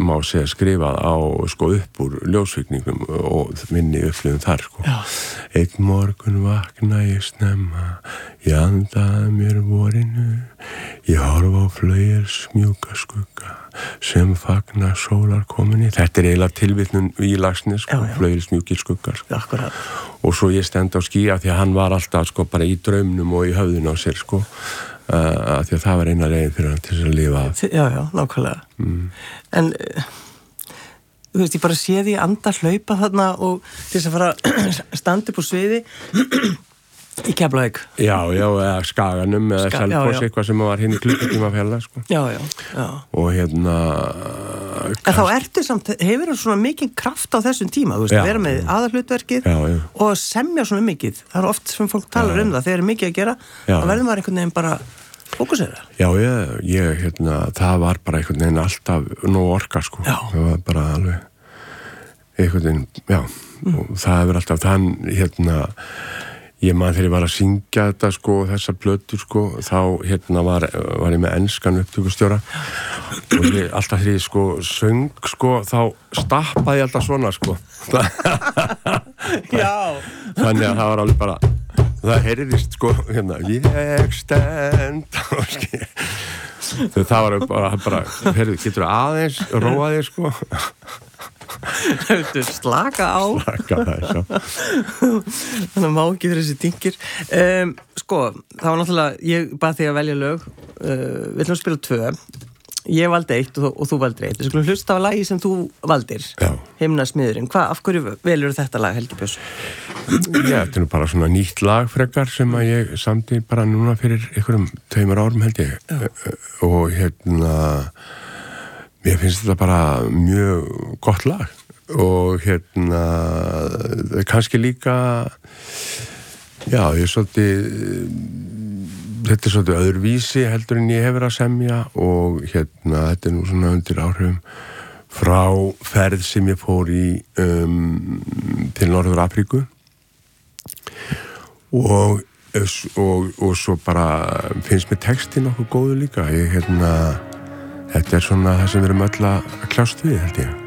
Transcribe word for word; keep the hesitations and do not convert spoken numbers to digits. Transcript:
má segja skrifað á sko upp úr ljósvikningum og minni upplifum þar sko. Já. Einn morgun vakna ég snemma, ég andaði mér vorinu, ég horfa á flauels mjúka skugga sem fagna sólar kominni. Þetta er eiginlega tilvitnun í Laxness sko, flauels mjúkir skuggar sko. Akkurat. Og svo ég stend á skýja því að hann var alltaf sko bara í draumnum og í höfðinu á sér sko. Uh, því að það var eina leiðin fyrir hann til þess að lifa af. Já, já, nákvæmlega. Mm. En, þú veist, ég bara sé því anda hlaupa þarna og til þess að fara að standa upp á sviði í Keflavík. Já, já, eða Skaganum eða Ska, Selfoss, eitthvað sem var hinn í klukkutíma fjalla, sko. Já, já, já. Og hérna... En þá ertu samt, hefur það svona mikið kraft á þessum tíma, þú veist, já, vera með aðalhlutverkið og semja svona mikið. Það er oft sem fólk talar já. um það, þegar er mikið að gera, þá verður maður einhvern veginn bara fókusera. Já, ég, ég, hérna, það var bara einhvern veginn alltaf nóg orka, sko. Já. Það var bara alveg einhvern veginn, já, mm. og það hefur alltaf þann, hérna, ég man þegar ég var að syngja þetta, sko, þessa plötur, sko, þá, hérna, var, var ég með enskan upptökustjóra og ég, alltaf þegar ég, sko, söng, sko, þá stappaði ég alltaf svona, sko. Já. Þannig að það var alveg bara, það heyrðist, sko, hérna, ég stend, og það var bara, bara, heyrðu, getur aðeins, róa þig, sko. Slaka á. Slaka það, svo. Þannig að má ekki fyrir þessi dynkir. Um, sko, það var náttúrulega, ég bað þig að velja lög, uh, við ætlum að spila tvö. Ég valdi eitt og þú, og þú valdir eitt. Við skulum hlusta á lagi sem þú valdir. Já. Himnasmiðurinn. Hvað, af hverju velur þetta lag, Helgi Björns? Já, þetta er nú bara svona nýtt lag frekar sem að ég samdi bara núna fyrir einhverjum tveimur árum held ég. Já. Og hérna, mér finnst þetta bara mjög gott lag. Og hérna, kannski líka, já, ég er svolítið, þetta er svolítið öðruvísi heldur en ég hefur að semja og hérna, þetta er nú svona undir áhrifum frá ferð sem ég fór í um, til Norður Afríku og, og, og svo bara finnst mér textin okkur góðu líka. Ég, hérna, þetta er svona það sem við erum öll að kljást við, held ég.